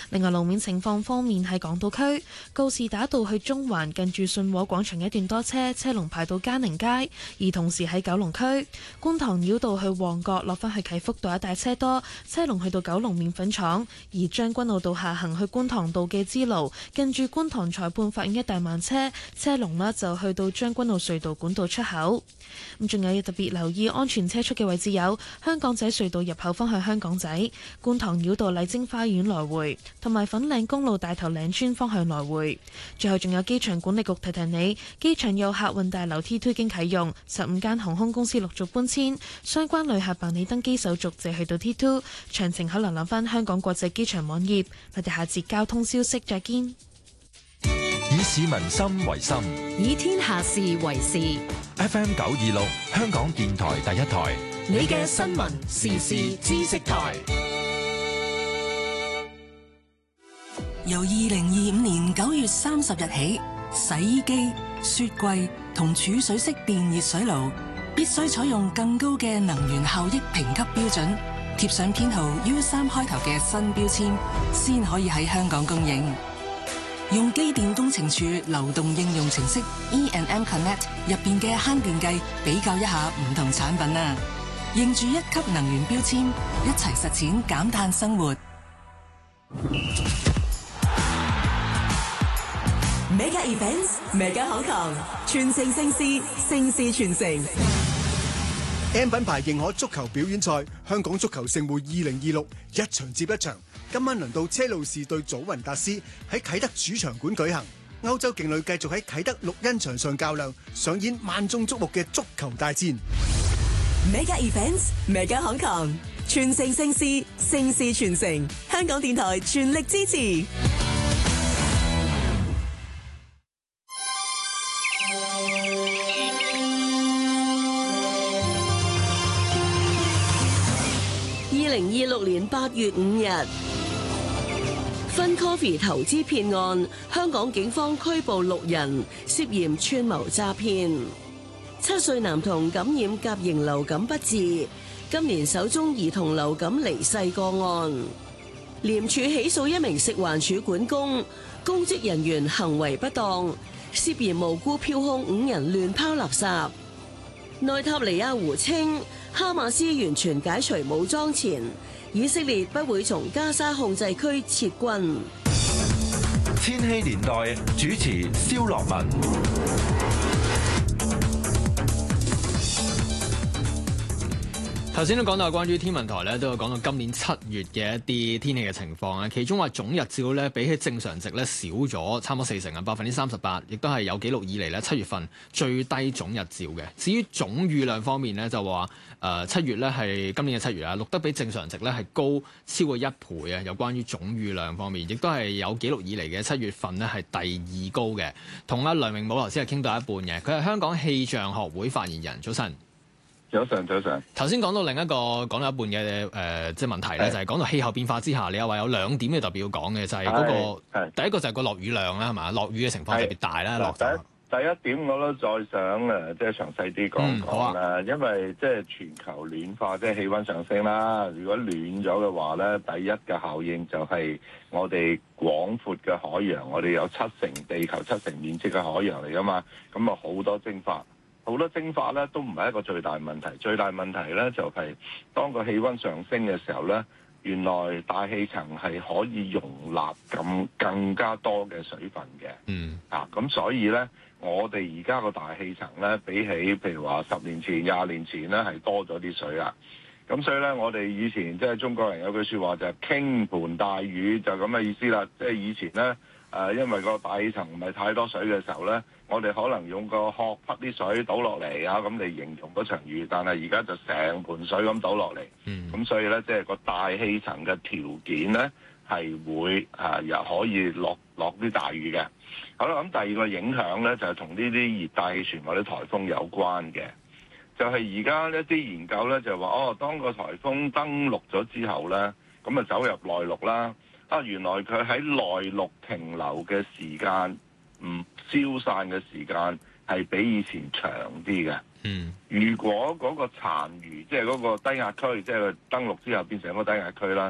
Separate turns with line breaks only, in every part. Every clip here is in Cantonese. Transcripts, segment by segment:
另外路面情況方面，喺港島區告士打道去中環近住信和廣場一段多車，車龍排到嘉寧街；而同時喺九龍區觀塘繞道去旺角落返去啟福道一帶車多，車龍去到九龍麵粉廠；而將軍澳道下行去觀塘道嘅支路近住觀塘裁判法院一帶慢車，車龍呢就去到將軍澳隧道管道出口。咁仲有特別留意安全車速嘅位置有香港仔隧道入口方向香港仔、觀塘繞道麗晶花園來回，同埋粉嶺公路大頭嶺村方向來回。最後仲有機場管理局提提你，機場有客運大樓 T2 經啟用，15間航空公司陸續搬遷，相關旅客辦理登機手續借去到 T2。詳情可瀏覽翻香港國際機場網頁。我哋下節交通消息再見。
以市民心為心，
以天下事為事。
FM 926，香港電台第一台，
你嘅新聞時事知識台。
由2025年9月30日起，洗衣機、雪櫃同儲水式電熱水爐必須採用更高嘅能源效益評級標準，貼上編號 U3 開頭嘅新標籤，先可以喺香港供應。用機電工程署流動應用程式 E&M Connect 入邊嘅慳電計比較一下唔同產品啊，認住1級能源標籤，一齊實踐減碳生活。
Mega Events Mega Hong Kong， 全城盛事，盛事全城。
M 品牌認可足球表演賽香港足球盛會2026一場接一場，今晚輪到車路士對祖雲達斯喺啟德主場館舉行。歐洲勁旅繼續喺啟德綠茵場上較量，上演萬眾矚目嘅足球大戰。
Mega Events Mega Hong Kong， 全城盛事，盛事全城。香港電台全力支持。
2026年8月5日，Fun Coffee 投資騙案，香港警方拘捕6人，涉嫌串謀詐騙。7歲男童感染甲型流感不治，今年首宗兒童流感離世個案。廉署起訴1名食環署管工，公職人員行為不當，涉嫌無故票控5人亂拋垃圾。內塔尼亞胡稱，哈馬斯完全解除武裝前，以色列不會從加沙控制區撤軍。
千禧年代主持蕭樂文。
頭先都講到關於天文台咧，都有講到今年7月嘅一啲天氣嘅情況啊。其中話總日照咧比起正常值咧少咗差唔多40%啊，38%，亦都係有紀錄以嚟咧7月份最低總日照嘅。至於總雨量方面咧，就話7月咧係今年嘅7月啊，錄得比正常值咧係高超過1倍啊。有關於總雨量方面，亦都係有紀錄以嚟嘅7月份咧係第2高嘅。同阿梁榮武頭先係傾到一半嘅，佢係香港氣象學會發言人。早晨。
早晨，早晨。
頭先講到另一個講到一半嘅即係問題咧，就係講到氣候變化之下，你又話有2點嘅特別要講嘅，就係嗰個第一個就係個落雨量啦，係嘛？落雨嘅情況特別大啦，落咗。
第一點我都再想即係詳細啲講講啦，因為即係全球暖化，即係氣温上升啦。如果暖咗嘅話咧，第一嘅效應就係我哋廣闊嘅海洋，我哋有地球7成面積嘅海洋嚟噶嘛，咁啊好多蒸發。好多蒸發咧都唔係一個最大問題，最大問題咧就係當個氣温上升嘅時候咧，原來大氣層係可以容納更加多嘅水分嘅。咁所以咧，我哋而家個大氣層咧，比起譬如話10年前、20年前咧，係多咗啲水啦。咁所以咧，我哋以前即係中國人有句説話就係傾盆大雨，就咁嘅意思啦。即係以前咧，因為個大氣層唔係太多水嘅時候咧，我哋可能用個殼潑啲水倒落嚟啊，咁嚟形容嗰場雨。但係而家就成盆水咁倒落嚟，咁所以咧，即係個大氣層嘅條件咧係會又可以落啲大雨嘅。好啦，咁第二個影響咧就係同呢啲熱帶氣旋或者颱風有關嘅，就係而家一啲研究咧就話當個颱風登陸咗之後咧，咁啊走入內陸啦，原來佢喺內陸停留嘅時間消散嘅時間係比以前長啲嘅。如果嗰個殘餘，即係嗰個低壓區，即係佢登陸之後變成一個低壓區啦，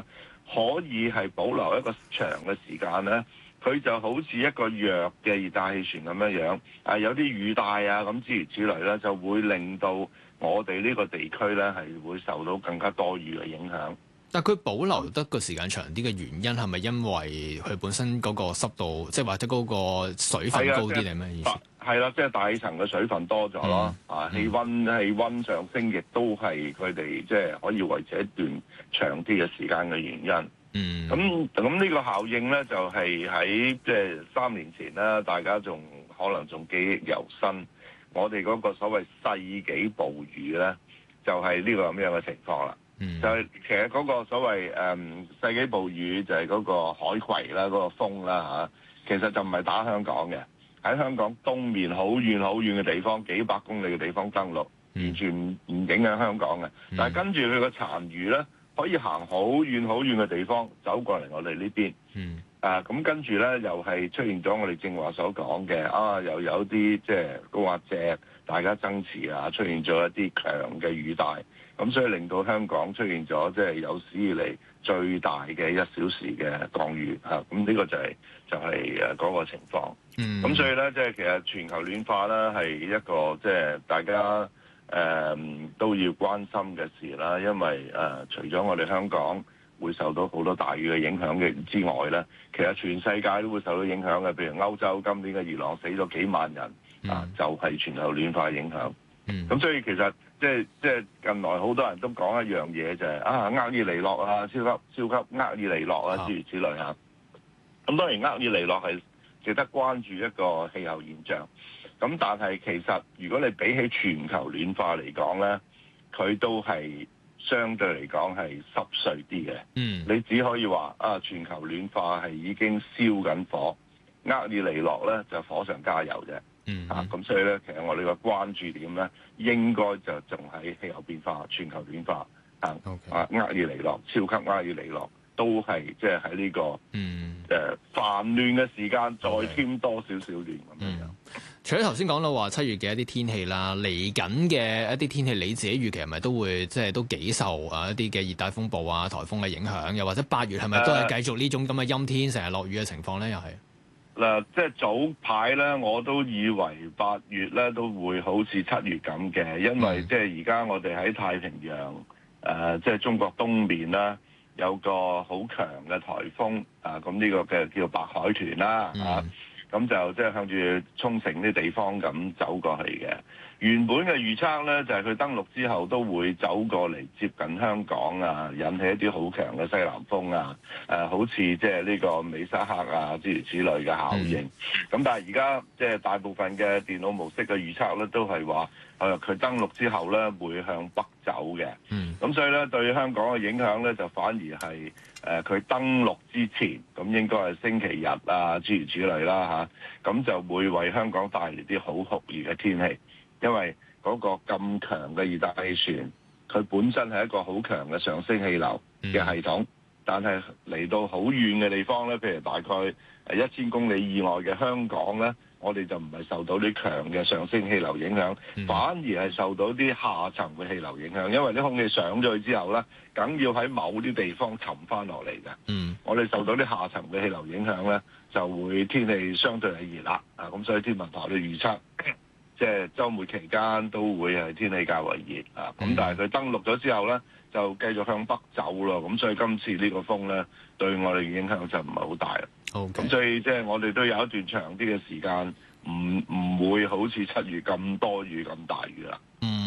可以係保留一個長嘅時間咧，佢就好似一個弱嘅熱帶氣旋咁樣樣，有啲雨帶啊咁諸如此類咧，就會令到我哋呢個地區咧係會受到更加多雨嘅影響。
但佢保留得個時間長啲嘅原因係咪因為佢本身嗰個濕度，即係或者嗰個水分高啲定係咩意思？
係啦，即係大氣層嘅水分多咗咯，氣温上升亦都係佢哋即係可以維持一段長啲嘅時間嘅原因。咁呢個效應咧就係喺即係3年前啦，大家可能仲記憶猶新。我哋嗰個所謂世紀暴雨咧，就係呢個咁樣嘅情況啦。就係其實嗰個所謂世紀暴雨就係嗰個海葵啦，嗰個風啦嚇，其實就唔係打香港嘅，喺香港東面好遠好遠嘅地方，幾百公里嘅地方登陸，完全唔影響香港嘅。但係跟住佢個殘餘咧，可以行好遠好遠嘅地方走過嚟我哋呢邊。咁跟住咧又係出現咗我哋正話所講嘅又有啲即係高壓脊大家爭持啊，出現咗一啲強嘅雨帶，咁所以令到香港出現咗即係有史以嚟最大嘅1小時嘅降雨咁呢個就係嗰個情況。咁所以咧即係其實全球暖化咧係一個即係大家都要關心嘅事啦，因為除咗我哋香港會受到好多大雨嘅影響嘅之外咧，其實全世界都會受到影響嘅。譬如歐洲今年嘅熱浪死咗幾萬人，就係全球暖化影響。咁所以其實即係近來好多人都講一樣嘢就係厄爾尼諾啊，超級厄爾尼諾啊諸如此類嚇。咁當然厄爾尼諾係值得關注一個氣候現象。咁但係其實如果你比起全球暖化嚟講咧，佢都係相對嚟講係濕碎啲嘅。你只可以話全球暖化係已經燒緊火，厄爾尼諾咧就火上加油啫。咁所以咧，其實我哋個關注點咧，應該就仲喺氣候變化、全球暖化厄爾尼諾、超級厄爾尼諾都係即係喺呢個煩亂嘅時間再添多少少亂咁樣。
除咗頭先講到話7月嘅一啲天氣啦，嚟緊嘅一啲天氣，你自己預期係咪都會即係都幾受一啲嘅熱帶風暴啊、颱風嘅影響？又或者8月係咪都係繼續呢種咁嘅陰天、成日落雨嘅情況咧？又係
嗱，即係早排咧，我都以為8月咧都會好似7月咁嘅，因為即係而家我哋喺太平洋即係中國東面啦，有個好強嘅颱風咁呢個嘅叫白海豚啦咁就即係向住沖繩啲地方咁走過去嘅。原本嘅預測咧就係佢登陸之後都會走過嚟接近香港啊，引起一啲好強嘅西南風啊，好似即係呢個美沙克啊諸如此類嘅效應。咁但係而家即係大部分嘅電腦模式嘅預測咧都係話佢登陸之後咧會向北走嘅。咁所以咧對香港嘅影響咧就反而係佢登陸之前，咁應該係星期日啊諸如此類啦咁就會為香港帶嚟啲好酷熱嘅天氣。因為嗰個咁強嘅熱帶氣旋，佢本身係一個好強嘅上升氣流嘅系統，但係嚟到好遠嘅地方咧，譬如大概1000公里以外嘅香港咧，我哋就唔係受到啲強嘅上升氣流影響，反而係受到啲下層嘅氣流影響。因為啲空氣上咗去之後咧，梗要喺某啲地方沉翻落嚟嘅。我哋受到啲下層嘅氣流影響咧，就會天氣相對係熱啦。咁所以天文台嘅預測，即係週末期間都會係天氣較為熱咁但係佢登陸咗之後咧，就繼續向北走咯。咁所以今次呢個風咧，對我哋影響就唔係好大啦。咁所以即係我哋都有一段長啲嘅時間，唔會好似7月咁多雨咁大雨啦。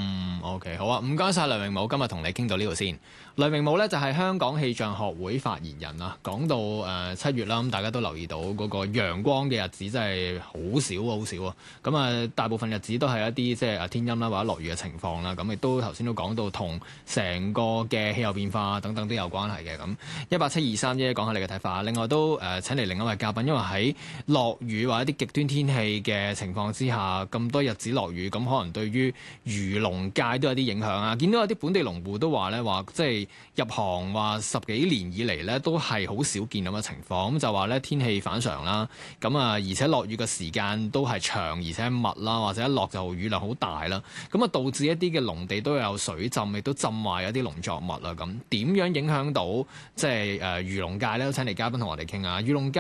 OK， 好啊，唔該晒梁榮武，今日同你傾到呢度先。梁榮武咧就係香港氣象學會發言人啦。講到7月啦，咁大家都留意到嗰個陽光嘅日子真係好少啊。咁大部分日子都係一啲即係天陰啦或者落雨嘅情況啦。咁亦都頭先都講到同成個嘅氣候變化等等都有關係嘅。咁18723講下你嘅睇法。另外都請嚟另一位嘉賓，因為喺落雨或者啲極端天氣嘅情況之下，咁多日子落雨，咁可能對於漁農界界都有啲影響啊。見到有啲本地農戶都話咧，話即係入行話10幾年以嚟咧，都係好少見咁嘅情況。咁就話咧天氣反常啦，咁啊而且落雨嘅時間都係長而且密啦，或者一落就雨量好大啦。咁啊導致一啲嘅農地都有水浸，亦都浸壞一啲農作物啦。咁點樣影響到即係漁農界咧？都請嚟嘉賓同我哋傾下。漁農界